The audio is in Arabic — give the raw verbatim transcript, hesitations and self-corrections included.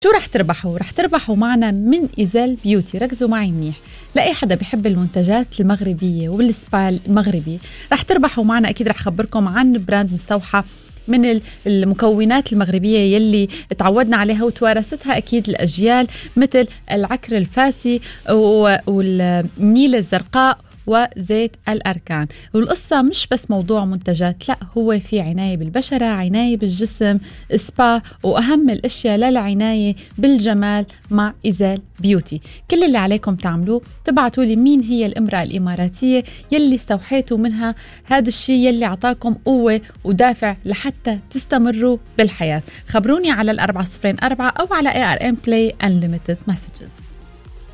شو رح تربحوا؟ رح تربحوا معنا من إيزال بيوتي. ركزوا معي منيح، لأي حدا بيحب المنتجات المغربية والسبا المغربي رح تربحوا معنا. أكيد رح خبركم عن براند مستوحى من المكونات المغربية يلي تعودنا عليها وتوارثتها أكيد الأجيال، مثل العكر الفاسي والنيلة الزرقاء وزيت الأركان. والقصة مش بس موضوع منتجات، لا، هو في عناية بالبشرة، عناية بالجسم، سبا، وأهم الأشياء للعناية بالجمال مع إيزال بيوتي. كل اللي عليكم تعملوه تبعتوا لي مين هي الامرأة الإماراتية يلي استوحيتوا منها هذا الشيء يلي عطاكم قوة ودافع لحتى تستمروا بالحياة. خبروني على الأربعة صفرين أربعة أو على إيه آر إم Play Unlimited Messages.